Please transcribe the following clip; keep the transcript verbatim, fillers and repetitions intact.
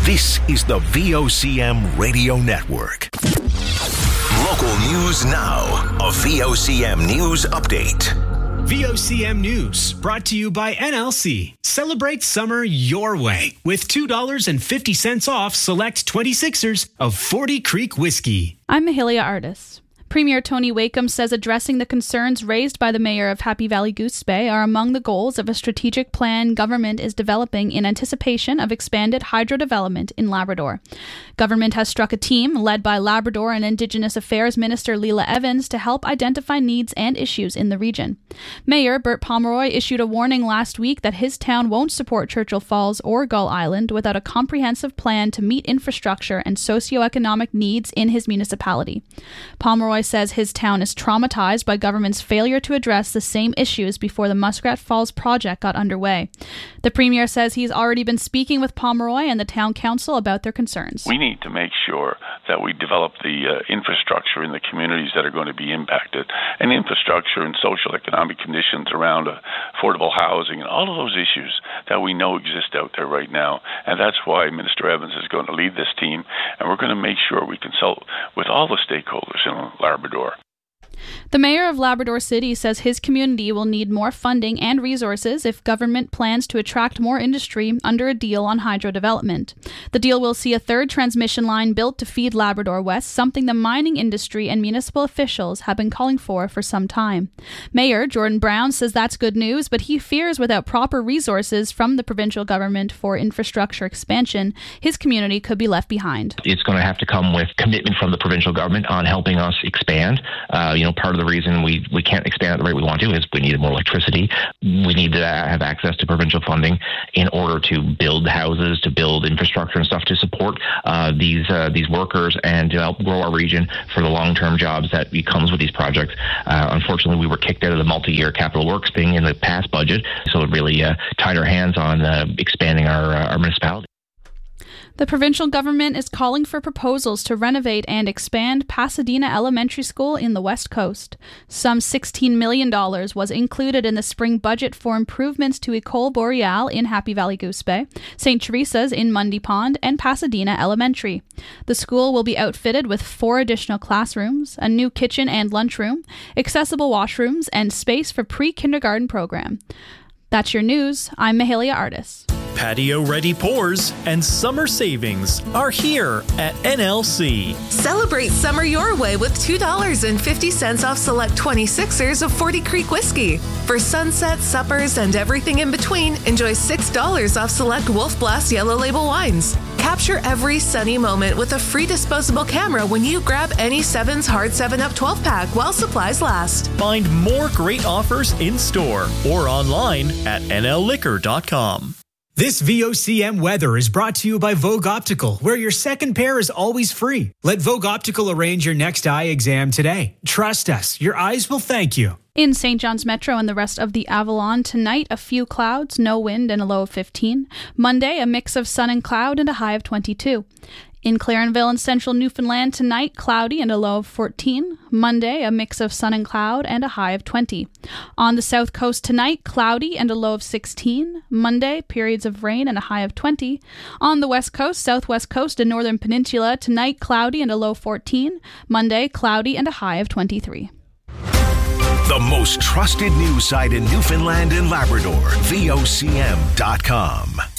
This is the V O C M Radio Network. Local news now. A V O C M News Update. V O C M News, brought to you by N L C. Celebrate summer your way with two dollars and fifty cents off select twenty-sixers of forty Creek Whiskey. I'm Mahalia Artis. Premier Tony Wakeham says addressing the concerns raised by the mayor of Happy Valley Goose Bay are among the goals of a strategic plan government is developing in anticipation of expanded hydro development in Labrador. Government has struck a team led by Labrador and Indigenous Affairs Minister Leela Evans to help identify needs and issues in the region. Mayor Bert Pomeroy issued a warning last week that his town won't support Churchill Falls or Gull Island without a comprehensive plan to meet infrastructure and socioeconomic needs in his municipality. Pomeroy says his town is traumatized by government's failure to address the same issues before the Muskrat Falls project got underway. The Premier says he's already been speaking with Pomeroy and the town council about their concerns. We need to make sure that we develop the uh, infrastructure in the communities that are going to be impacted, and infrastructure and social economic conditions around uh, affordable housing and all of those issues that we know exist out there right now. And that's why Minister Evans is going to lead this team, and we're going to make sure we consult with all the stakeholders in Labrador. The mayor of Labrador City says his community will need more funding and resources if government plans to attract more industry under a deal on hydro development. The deal will see a third transmission line built to feed Labrador West, something the mining industry and municipal officials have been calling for for some time. Mayor Jordan Brown says that's good news, but he fears without proper resources from the provincial government for infrastructure expansion, his community could be left behind. It's going to have to come with commitment from the provincial government on helping us expand. Uh, you know, part of the reason we, we can't expand at the rate we want to is we need more electricity. We need to have access to provincial funding in order to build houses, to build infrastructure and stuff to support uh, these uh, these workers and to help grow our region for the long-term jobs that comes with these projects. Uh, unfortunately, we were kicked out of the multi-year capital works thing in the past budget, so it really uh, tied our hands on uh, expanding our, uh, our municipality. The provincial government is calling for proposals to renovate and expand Pasadena Elementary School in the West Coast. Some sixteen million dollars was included in the spring budget for improvements to École Boreale in Happy Valley Goose Bay, Saint Teresa's in Mundy Pond, and Pasadena Elementary. The school will be outfitted with four additional classrooms, a new kitchen and lunchroom, accessible washrooms, and space for pre-kindergarten program. That's your news. I'm Mahalia Artis. Patio-ready pours and summer savings are here at N L C. Celebrate summer your way with two dollars and fifty cents off select twenty-sixers of forty Creek Whiskey. For sunsets, suppers, and everything in between, enjoy six dollars off select Wolf Blast Yellow Label wines. Capture every sunny moment with a free disposable camera when you grab any Sevens Hard seven up twelve pack while supplies last. Find more great offers in store or online at N L liquor dot com. This V O C M weather is brought to you by Vogue Optical, where your second pair is always free. Let Vogue Optical arrange your next eye exam today. Trust us, your eyes will thank you. In Saint John's Metro and the rest of the Avalon, tonight a few clouds, no wind, and a low of fifteen. Monday, a mix of sun and cloud and a high of twenty-two. In Clarenville and central Newfoundland, tonight, cloudy and a low of fourteen. Monday, a mix of sun and cloud and a high of twenty. On the south coast tonight, cloudy and a low of sixteen. Monday, periods of rain and a high of twenty. On the west coast, southwest coast, and northern peninsula, tonight, cloudy and a low of fourteen. Monday, cloudy and a high of twenty-three. The most trusted news site in Newfoundland and Labrador, V O C M dot com.